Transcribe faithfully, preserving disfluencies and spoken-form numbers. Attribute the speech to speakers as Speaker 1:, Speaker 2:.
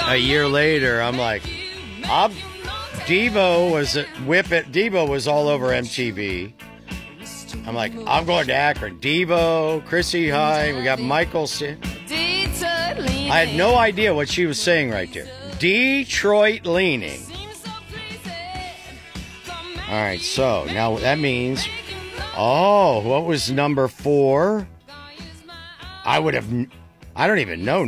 Speaker 1: a year later, I'm like, I'm, Devo was at Whip It. Devo was all over M T V. I'm like, I'm going to Akron. Devo, Chrissy Hynde, we got Michael. C- I had no idea what she was saying right there. Detroit leaning. All right, so now that means, oh, what was number four? I would have, I don't even know